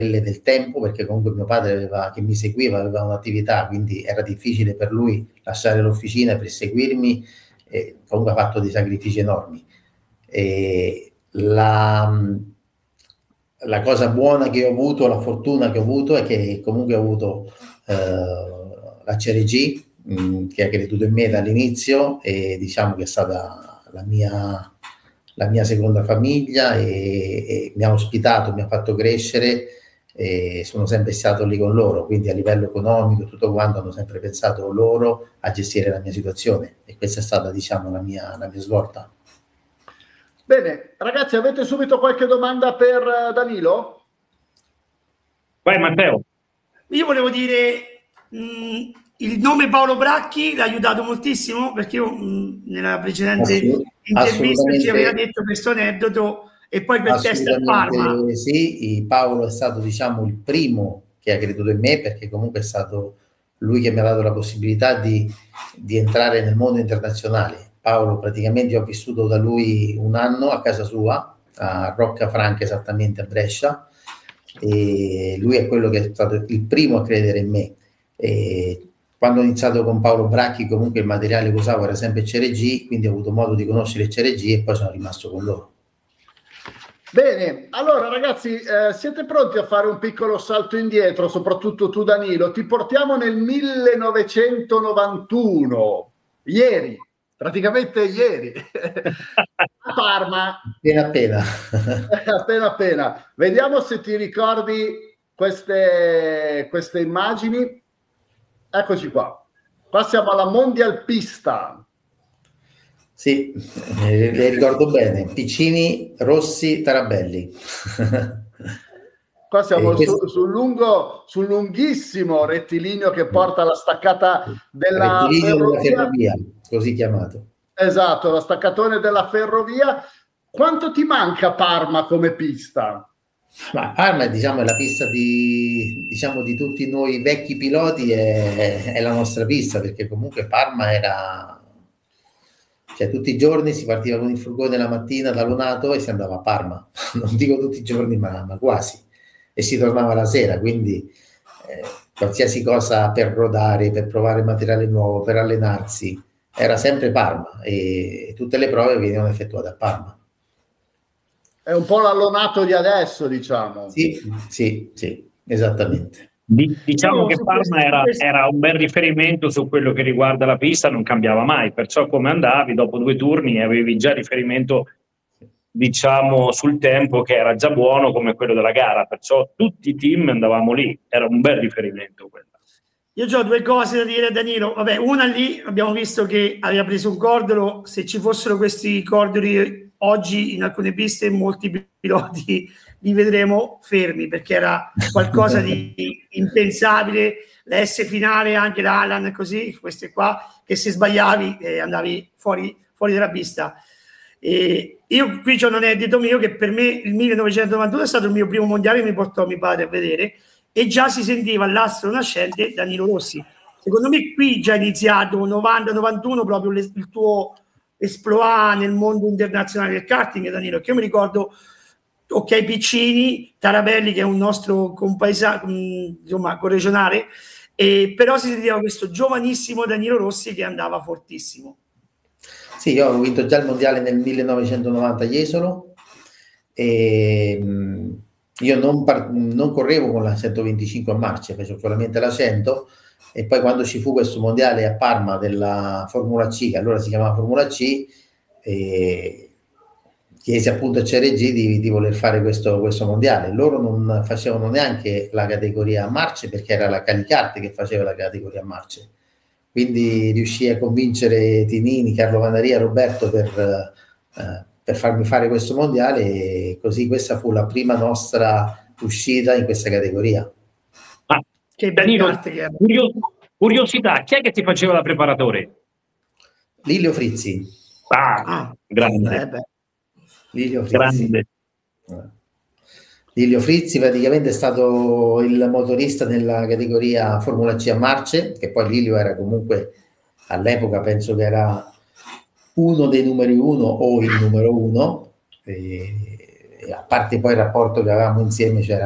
del tempo, perché comunque mio padre che mi seguiva, aveva un'attività, quindi era difficile per lui lasciare l'officina per seguirmi, comunque ha fatto dei sacrifici enormi. La cosa buona che ho avuto, la fortuna che ho avuto, è che comunque ho avuto la CRG che ha creduto in me dall'inizio, e diciamo che è stata la mia seconda famiglia, e mi ha ospitato, mi ha fatto crescere, e sono sempre stato lì con loro, quindi a livello economico tutto quanto hanno sempre pensato loro a gestire la mia situazione, e questa è stata, diciamo, la mia svolta. Bene, ragazzi, avete subito qualche domanda per Danilo? Vai Matteo. Io volevo dire, il nome Paolo Bracchi l'ha aiutato moltissimo, perché io nella precedente intervista ci aveva detto questo aneddoto, e poi quel test a Parma. Sì, Paolo è stato, diciamo, il primo che ha creduto in me, perché comunque è stato lui che mi ha dato la possibilità di entrare nel mondo internazionale. Paolo, praticamente ho vissuto da lui un anno a casa sua, a Roccafranca, esattamente a Brescia, e lui è quello che è stato il primo a credere in me. E quando ho iniziato con Paolo Bracchi, comunque il materiale che usavo era sempre CRG, quindi ho avuto modo di conoscere il CRG e poi sono rimasto con loro. Bene, allora ragazzi, siete pronti a fare un piccolo salto indietro, soprattutto tu Danilo? Ti portiamo nel 1991, ieri, praticamente ieri, a Parma. Appena. Appena. Vediamo se ti ricordi queste immagini. Eccoci qua. Qua siamo alla Mondial Pista. Sì, le ricordo bene. Piccini, Rossi, Tarabelli. Qua siamo sul lunghissimo rettilineo che porta alla staccata della ferrovia, così chiamato. Esatto, la staccatone della ferrovia. Quanto ti manca Parma come pista? Ma Parma, diciamo, è la pista di tutti noi vecchi piloti, è la nostra pista, perché comunque Parma era... Cioè, tutti i giorni si partiva con il furgone la mattina da Lonato e si andava a Parma. Non dico tutti i giorni, ma quasi. E si tornava la sera, quindi qualsiasi cosa per rodare, per provare materiale nuovo, per allenarsi, era sempre Parma, e tutte le prove venivano effettuate a Parma. È un po' l'Allonato di adesso, diciamo. Sì, esattamente. Diciamo che Parma era un bel riferimento su quello che riguarda la pista, non cambiava mai, perciò come andavi dopo 2 turni avevi già riferimento, diciamo, sul tempo, che era già buono come quello della gara, perciò tutti i team andavamo lì, era un bel riferimento quello. Io ho 2 cose da dire a Danilo. Vabbè, una, lì abbiamo visto che aveva preso un cordolo. Se ci fossero questi cordoli oggi in alcune piste, molti piloti li vedremo fermi, perché era qualcosa di impensabile. La S finale anche da Alan, così, queste qua, che se sbagliavi andavi fuori dalla pista. E io qui c'ho un aneddoto mio, che per me il 1991 è stato il mio primo mondiale, che mi portò mio padre a vedere, e già si sentiva l'astro nascente Danilo Rossi. Secondo me qui già è iniziato 90-91 proprio il tuo esploit nel mondo internazionale del karting, Danilo, che io mi ricordo, ok, Piccini, Tarabelli, che è un nostro compaesano, insomma, corregionale, però si sentiva questo giovanissimo Danilo Rossi che andava fortissimo. Sì, io avevo vinto già il mondiale nel 1990 a Jesolo, e io non correvo con la 125 a marce, facevo solamente la 100, e poi quando ci fu questo mondiale a Parma della Formula C, che allora si chiamava Formula C, chiesi appunto a CRG di voler fare questo mondiale. Loro non facevano neanche la categoria a marce, perché era la Calicarte che faceva la categoria a marce. Quindi riuscii a convincere Tinini, Carlo Vanaria, Roberto per farmi fare questo mondiale, e così questa fu la prima nostra uscita in questa categoria. Che Danilo, curiosità, chi è che ti faceva da preparatore? Lilio Frizzi. Grande. Lilio Frizzi. Grande. Lilio Frizzi praticamente è stato il motorista nella categoria Formula C a marce, che poi Lilio era comunque all'epoca, penso che era uno dei numeri 1 o il numero 1, e a parte poi il rapporto che avevamo insieme, c'era